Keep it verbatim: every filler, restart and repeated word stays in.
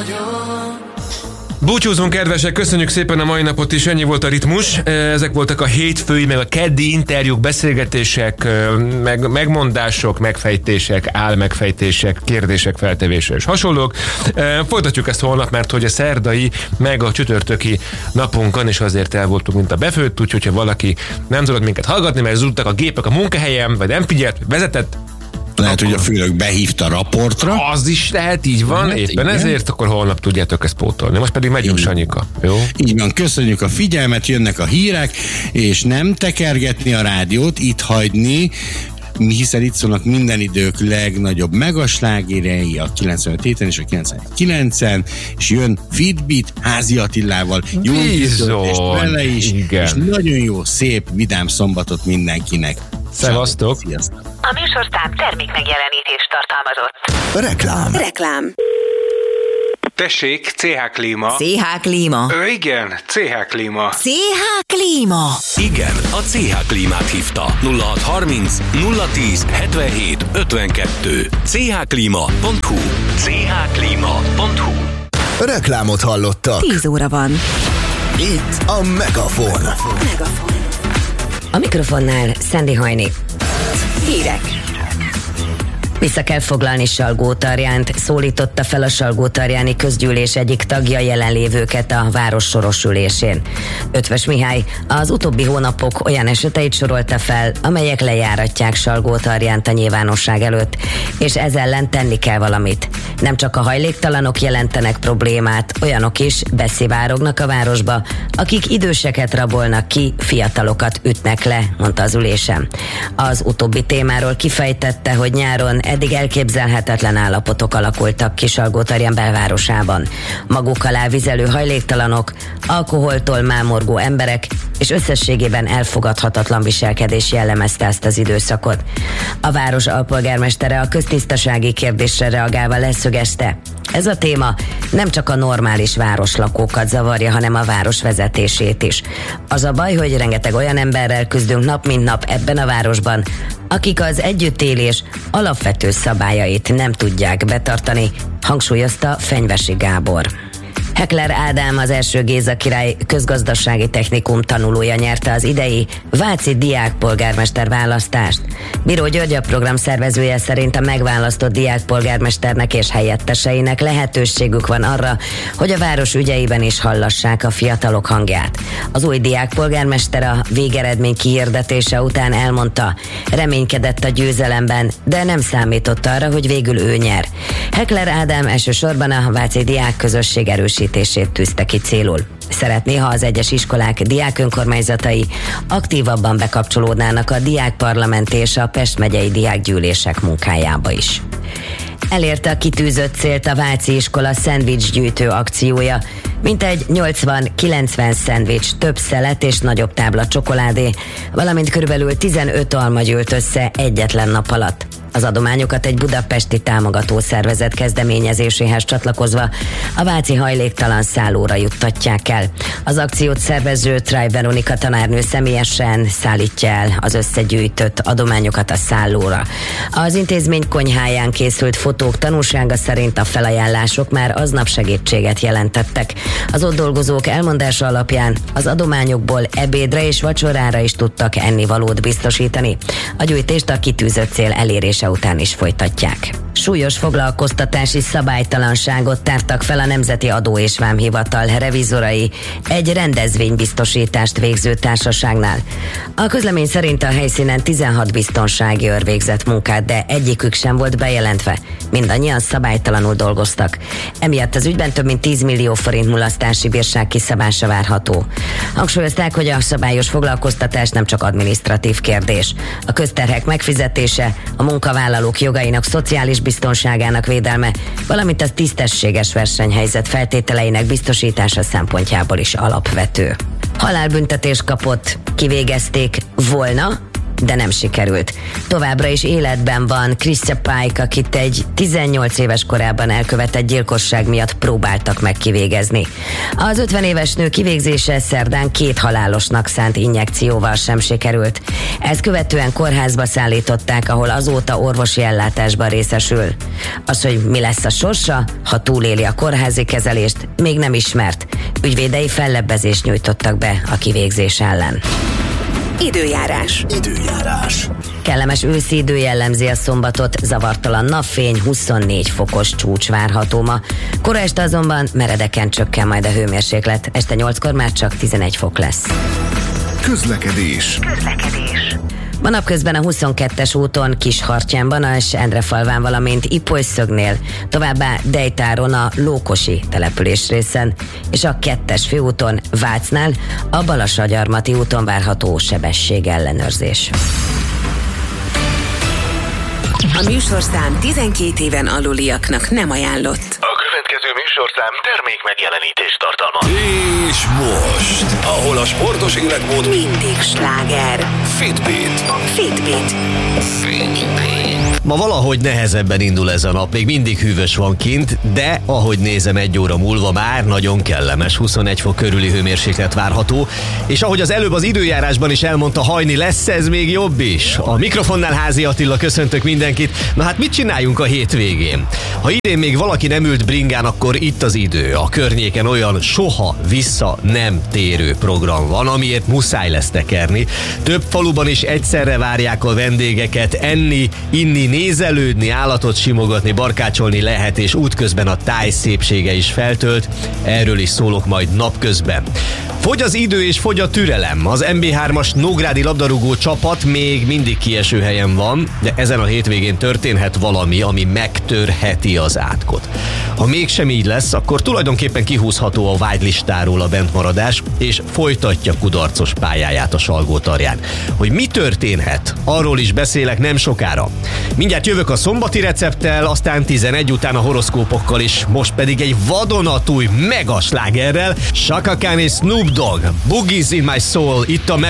Búcsúzunk, kedvesek, köszönjük szépen a mai napot is, ennyi volt a ritmus. Ezek voltak a hétfői, meg a keddi interjúk, beszélgetések, meg, megmondások, megfejtések, álmegfejtések, kérdések feltevése és hasonlók. Folytatjuk ezt holnap, mert hogy a szerdai, meg a csütörtöki napunkon is azért el voltunk, mint a befőtt, úgyhogy ha valaki nem tudott minket hallgatni, mert zúdtak a gépek a munkahelyem, vagy nem figyelt, vezetett, lehet, akkor... hogy a főnök behívta a raportra. Az is lehet, így van, lehet, éppen igen. Ezért akkor holnap tudjátok ezt pótolni. Most pedig megyünk, Sanyika. Jó? Így van, köszönjük a figyelmet, jönnek a hírek, és nem tekergetni a rádiót, itt hagyni, hiszen itt szólnak minden idők legnagyobb megaslágérei, a kilencvenöt héten és a kilencvenkilencen, és jön Fitbit Házi Attilával, jó kitöltést vele is, igen. És nagyon jó, szép, vidám szombatot mindenkinek. Szevasztok! A műsorszám termék megjelenítést tartalmazott. Reklám. Reklám. Tessék, cé há Klíma. cé há Klíma. Ö, igen, cé há Klíma. cé há Klíma. Igen, a cé há Klímát hívta. nulla hat harminc nulla tíz hetvenhét ötvenkettő. cé há klíma pont hu. cé há klíma pont hu. Reklámot hallottak. tíz óra van. Itt a Megafon. Megafon. A mikrofonnál Szendi Hajni. Hírek. Vissza kell foglalni Salgótarjánt, szólította fel a Salgótarjáni közgyűlés egyik tagja jelenlévőket a város soros ülésén. Ötvös Mihály az utóbbi hónapok olyan eseteit sorolta fel, amelyek lejáratják Salgótarjánt a nyilvánosság előtt, és ez ellen tenni kell valamit. Nem csak a hajléktalanok jelentenek problémát, olyanok is beszivárognak a városba, akik időseket rabolnak ki, fiatalokat ütnek le, mondta az ülésen. Az utóbbi témáról kifejtette, hogy nyáron eddig elképzelhetetlen állapotok alakultak ki Salgótarján belvárosában. Maguk alá vizelő hajléktalanok, alkoholtól mámorgó emberek és összességében elfogadhatatlan viselkedés jellemezte ezt az időszakot. A város alpolgármestere a köztisztasági kérdésre reagálva leszögezte: ez a téma nem csak a normális városlakókat zavarja, hanem a város vezetését is. Az a baj, hogy rengeteg olyan emberrel küzdünk nap mint nap ebben a városban, akik az együttélés alapvető szabályait nem tudják betartani, hangsúlyozta Fenyvesi Gábor. Heckler Ádám, az első Géza király közgazdasági technikum tanulója nyerte az idei váci diákpolgármester választást. Bíró György, a program szervezője szerint a megválasztott diákpolgármesternek és helyetteseinek lehetőségük van arra, hogy a város ügyeiben is hallassák a fiatalok hangját. Az új diákpolgármester a végeredmény kihirdetése után elmondta, reménykedett a győzelemben, de nem számított arra, hogy végül ő nyer. Heckler Ádám elsősorban a váci diák közösség erősítését tűzte ki célul. Szeretné, ha az egyes iskolák diákönkormányzatai aktívabban bekapcsolódnának a diákparlament és a Pest megyei diákgyűlések munkájába is. Elérte a kitűzött célt a váci iskola szendvicsgyűjtő akciója. Mintegy nyolcvan-kilencven szendvics, több szelet és nagyobb tábla csokoládé, valamint körülbelül tizenöt alma gyűlt össze egyetlen nap alatt. Az adományokat egy budapesti támogató szervezet kezdeményezéséhez csatlakozva a váci hajléktalan szállóra juttatják el. Az akciót szervező Tráj Veronika tanárnő személyesen szállítja el az összegyűjtött adományokat a szállóra. Az intézmény konyháján készült fotók tanúsága szerint a felajánlások már aznap segítséget jelentettek. Az ott dolgozók elmondása alapján az adományokból ebédre és vacsorára is tudtak ennivalót biztosítani. A gyűjtést a kitűzött cél elérése után is folytatják. Súlyos foglalkoztatási szabálytalanságot tártak fel a Nemzeti Adó és Vámhivatal revizorai egy rendezvénybiztosítást végző társaságnál. A közlemény szerint a helyszínen tizenhat biztonsági őr végzett munkát, de egyikük sem volt bejelentve. Mindannyian szabálytalanul dolgoztak. Emiatt az ügyben több mint tíz millió forint mulasztási bírság kiszabása várható. Hangsúlyozták, hogy a szabályos foglalkoztatás nem csak adminisztratív kérdés. A közterhek megfizetése, a munkavállalók jogainak szociális biztonságának védelme, valamint a tisztességes versenyhelyzet feltételeinek biztosítása szempontjából is alapvető. Halálbüntetést kapott, kivégezték volna de nem sikerült. Továbbra is életben van Christa Pike, akit egy tizennyolc éves korában elkövetett gyilkosság miatt próbáltak meg kivégezni. Az ötven éves nő kivégzése szerdán két halálosnak szánt injekcióval sem sikerült. Ezt követően kórházba szállították, ahol azóta orvosi ellátásban részesül. Az, hogy mi lesz a sorsa, ha túléli a kórházi kezelést, még nem ismert. Ügyvédei fellebbezést nyújtottak be a kivégzés ellen. Időjárás. Időjárás. Kellemes őszi idő jellemzi a szombatot, zavartalan napfény, huszonnégy fokos csúcs várható ma. Kora este azonban meredeken csökken majd a hőmérséklet, este nyolckor már csak tizenegy fok lesz. Közlekedés. Közlekedés. Ma napközben a huszonkettes úton Kishartyánban és Endrefalván, valamint Ipolyszögnél, továbbá Dejtáron a Lókosi település részen, és a kettes főúton Vácnál a Balassagyarmati úton várható sebességellenőrzés. A műsorszám tizenkét éven aluliaknak nem ajánlott. A következő műsorszám termék megjelenítést tartalmaz. És most, ahol a sportos életmód Mindig sláger. Fitbit. Fitbit. Ma valahogy nehezebben indul ez a nap, még mindig hűvös van kint, de ahogy nézem, egy óra múlva már nagyon kellemes, huszonegy fok körüli hőmérséklet várható, és ahogy az előbb az időjárásban is elmondta, hajni lesz, ez még jobb is. A mikrofonnál Házi Attila, köszöntök mindenkit. Na hát mit csináljunk a hétvégén? Ha idén még valaki nem ült bringán, akkor itt az idő. A környéken olyan soha vissza nem térő program van, amiért muszáj lesz tekerni. Több faluban is egyszerre várják a vendégeket, enni, inni, nézelődni, állatot simogatni, barkácsolni lehet, és útközben a táj szépsége is feltölt. Erről is szólok majd napközben. Fogy az idő és fogy a türelem. Az em bé hármas nógrádi labdarúgó csapat még mindig kieső helyen van, de ezen a hétvégén történhet valami, ami megtörheti az átkot. Ha mégsem így lesz, akkor tulajdonképpen kihúzható a vágylistáról a bentmaradás, és folytatja kudarcos pályáját a Salgótarján. Hogy mi történhet, arról is beszélek nem sokára. Mindjárt jövök a szombati recepttel, aztán tizenegy után a horoszkópokkal is, most pedig egy vadonatúj megaslágerrel, Chaka Khan és Snoop Dogg, Boogie's in my soul, itt a